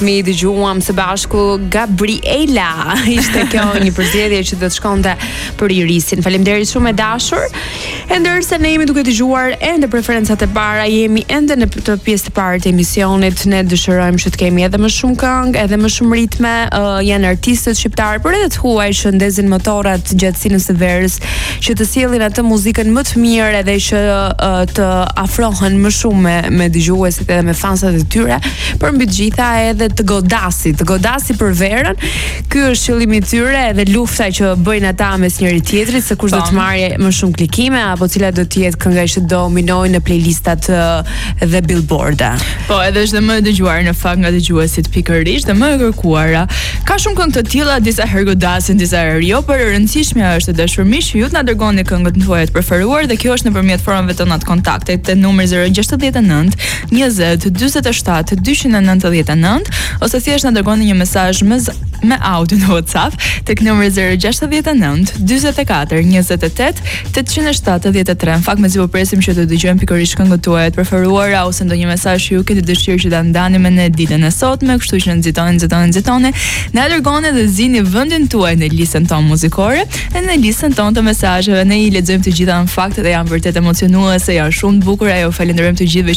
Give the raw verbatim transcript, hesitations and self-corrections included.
Mi dëgjuam së bashku Gabriela. Ishte kjo një përzgjedhje që do të shkonte për Irisin. Faleminderit shumë e dashur. E ndërsa ne jemi duke dëgjuar ende preferencat e para, jemi ende në të pjesë të parë të emisionit. Ne dëshirojmë që të kemi edhe më shumë këngë, edhe më shumë ritme. Uh, janë artistët shqiptarë, por edhe të huaj që ndezin motorat gjatë sinës së verës, që të sjellin atë muzikën më të mirë edhe që uh, të afrohen më shumë me, me dëgjuesit edhe me fansat e tyre. Për mbi të gjitha edhe të godasi, të godasi për verën. Ky është qëllimi i tyre edhe lufta që bëjnë ata mes njëri tjetrit, se kush do të marrë më shumë klikime apo cila do të jetë kënga që do dominojë në playlistat dhe billboarda. Po, edhe është dhe më e dëgjuar në fakt nga dëgjuesit pikërisht dhe më e kërkuara. Ka shumë këngë të tilla, disa herë godasin, disa herë jo, por e rëndësishmja është dashur miq, ju të na dërgoni këngët tuaja të preferuar dhe kjo është nëpërmjet formave tona të kontaktit te numri zero gjasht nënt njëzet dyzet e shtat dyqin e nëntëdhjetë e nëntë ose thjesht na dërgoni një mesazh me me audio në WhatsApp tek numri zero gjasht nënt dyzet e katër njëzet e tetë tetëqind e shtatëdhjetë e tre. Në fakt mezi po presim që të dëgjojmë pikërisht këngët tuaja të preferuara ose ndonjë mesazh që ju keni dëshirë që ta ndani me ne ditën e sotme, kështu që nxitoni, nxitoni, nxitoni. Na dërgoni dhe zini vendin tuaj në listën tonë muzikore e në listën tonë të mesazheve. Ne i lexojmë të gjitha në fakt dhe janë vërtet emocionuese, janë shumë të bukura. Ju falenderojmë të gjithëve